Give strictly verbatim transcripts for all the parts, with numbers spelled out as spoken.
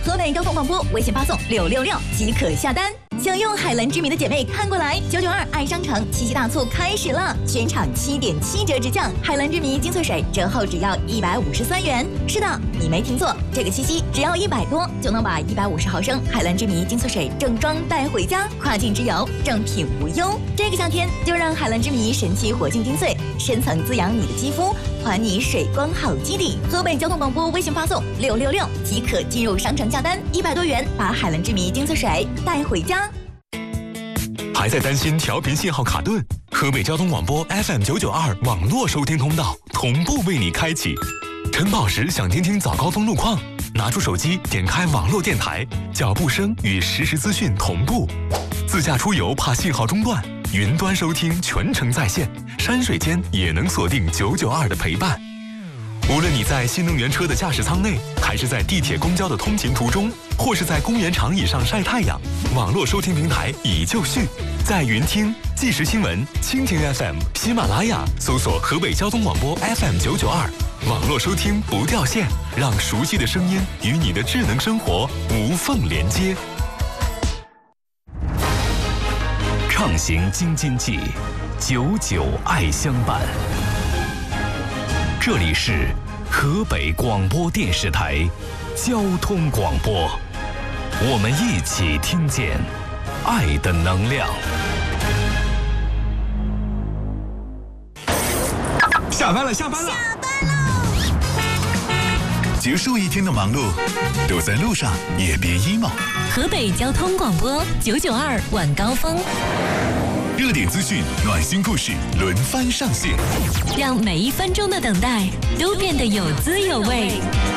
河北交通广播微信发送六六六即可下单。享用海蓝之谜的姐妹看过来，九九二爱商城七夕大促开始了，全场七点七折直降，海蓝之谜精粹水折后只要一百五十三元。是的，你没听错，这个七夕只要一百多就能把一百五十毫升海蓝之谜精粹水正装带回家，跨境之游正品无忧。这个夏天就让海蓝之谜神奇活性精粹深层滋养你的肌肤，还你水光好基底。河北交通广播微信发送六六六即可进入商城下单，一百多元把海蓝之谜精粹水带回家。 还在担心调频信号卡顿？河北交通广播 F M 九九二网络收听通道同步为你开启。晨跑时想听听早高峰路况，拿出手机点开网络电台，脚步声与实时资讯同步。自驾出游怕信号中断，云端收听全程在线，山水间也能锁定九九二的陪伴。无论你在新能源车的驾驶舱内，还是在地铁公交的通勤途中，或是在公园长椅上晒太阳，网络收听平台已就绪，在云听、即时新闻、蜻蜓 F M、喜马拉雅搜索河北交通广播 F M 九九二，网络收听不掉线，让熟悉的声音与你的智能生活无缝连接。 畅行京津冀，久久爱相伴。这里是河北广播电视台交通广播，我们一起听见爱的能量。 下班了，下班了， 下班喽！ 结束一天的忙碌，都在路上，也别 emo。 河北交通广播九九二晚高峰。 热点资讯、暖心故事轮番上线， 让每一分钟的等待都变得有滋有味。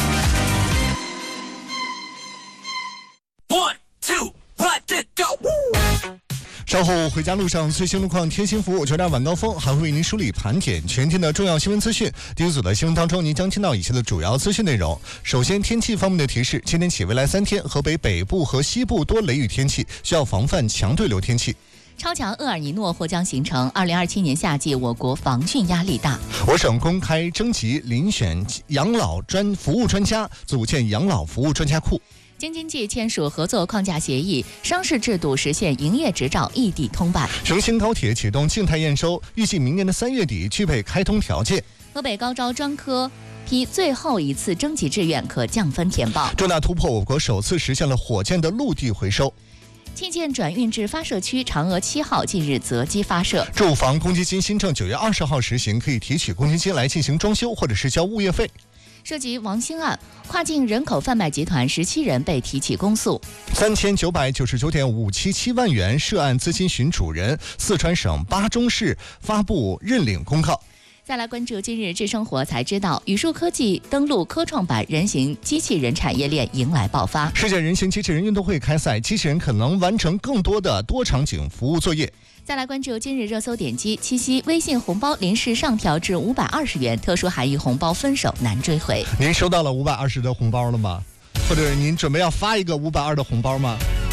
One two let it go。 稍后回家路上最新路况贴心服务，九点晚高峰还会为您梳理盘点全天的重要新闻资讯。第一组的新闻当中，您将听到以下的主要资讯内容。首先，天气方面的提示：今天起未来三天，河北北部和西部多雷雨天气，需要防范强对流天气。 超强厄尔尼诺或将形成。二零二七年夏季，我国防汛压力大。 我省公开征集遴选养老专服务专家，组建养老服务专家库。 京津冀签署合作框架协议，商事制度实现营业执照异地通办。 成新高铁启动静态验收，预计明年的三月底具备开通条件。 河北高招专科批最后一次征集志愿可降分填报。 重大突破，我国首次实现了火箭的陆地回收。 氢舰转运至发射区嫦娥七号近日择机发射。 住房公积金新政九月二十号实行，可以提取公积金来进行装修或者是交物业费。 涉及王兴案，跨境人口贩卖集团十七人被提起公诉。 三千九百九十九点五七七万元涉案资金寻主人，四川省巴中市发布认领公告。 再来关注今日智生活才知道，宇树科技登陆科创板人形机器人产业链迎来爆发。 世界人形机器人运动会开赛，机器人可能完成更多的多场景服务作业。 再来关注今日热搜点击：七夕微信红包临时上调至五百二十元，特殊含义红包分手难追回。 您收到了五百二十的红包了吗？或者您准备要发一个五百二的红包吗？